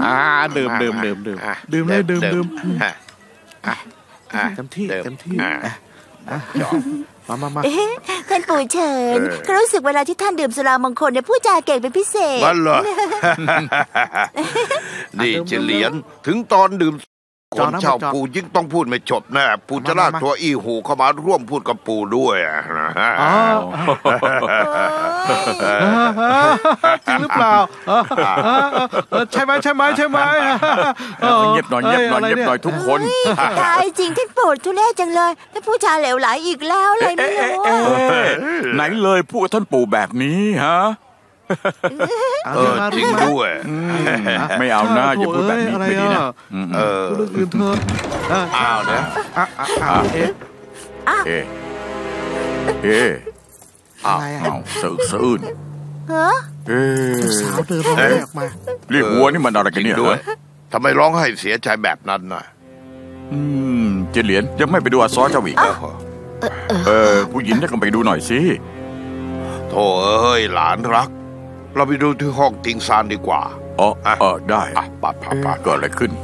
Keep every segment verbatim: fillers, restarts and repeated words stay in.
อ่าดื่มดื่มดื่มดื่มดื่มเลยดื่มดื่มเต็มที่เต็มที่มามามาท่านปู่เฉินเขารู้สึกเวลาที่ท่านดื่มสุรามงคลเนี่ยพูดจาเก่งเป็นพิเศษมันเหรอนี่เฉลียนถึงตอนดื่มคนเช่าปู่ยิ่งต้องพูดไม่จบแน่ปู่จะลากตัวอี้หูเข้ามาร่วมพูดกับปู่ด้วยจริงหรือเปล่าใช่ไหมใช่ไหมใช่ไหมเงียบหน่อยเงียบหน่อยเงียบหน่อยทุกคนตายจริงท่านปู่ทุเรศจังเลยท่านผู้ชายเหลวไหลอีกแล้วอะไรไม่รู้ไหนเลยพูดท่านปู่แบบนี้ฮะเออจริงด้วยไม่เอาหน้าอย่าพูดแบบนี้ไม่ดีนะเออเรื่องอื่นเธออ้าวนะเอ๊ะเอ๊ะเอ๊ะอ้าวสะอึกสะอื้นเฮ้อเอ๊ะสาวเดินออกมาเรียกวัวนี่มันอะไรกันเนี่ยด้วยทำไมร้องให้เสียใจแบบนั้นน่ะอืมเจเหลียนยังไม่ไปดูอาซ้อเจ้าอีกเออผู้หญิงจะก็ไปดูหน่อยสิโธ่เอ้ยหลานรักเราไปดูที่ห้องติงซานดีกว่าอ๋อเออได้อ่ะปัดปัดปัดเกิดอะไรขึ้น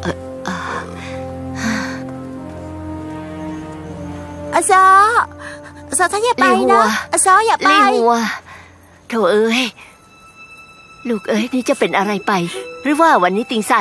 อาซออาซอท่านอย่าไปนะอาซออย่าไปลีหัวโธ่เอ้ยลูกเอ้ยนี่จะเป็นอะไรไปหรือว่าวันนี้ติงซาน